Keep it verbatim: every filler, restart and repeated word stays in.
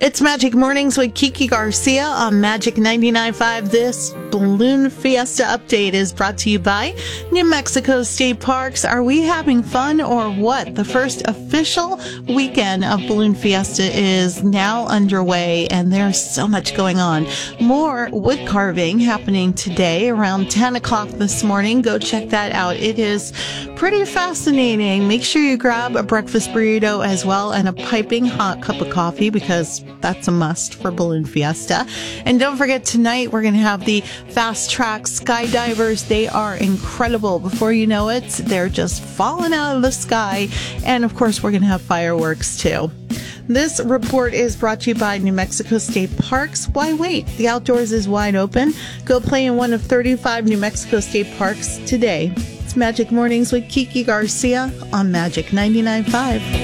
It's Magic Mornings with Kiki Garcia on Magic ninety-nine point five. This Balloon Fiesta update is brought to you by New Mexico State Parks. Are we having fun or what? The first official weekend of Balloon Fiesta is now underway, and there's so much going on. More wood carving happening today around ten o'clock this morning. Go check that out. It is pretty fascinating. Make sure you grab a breakfast burrito as well and a piping hot cup of coffee, because that's a must for Balloon Fiesta. And don't forget, tonight we're going to have the Fast Track Skydivers. They are incredible. Before you know it, they're just falling out of the sky. And of course, we're going to have fireworks too. This report is brought to you by New Mexico State Parks. Why wait? The outdoors is wide open. Go play in one of thirty-five New Mexico State Parks today. It's Magic Mornings with Kiki Garcia on Magic ninety-nine point five.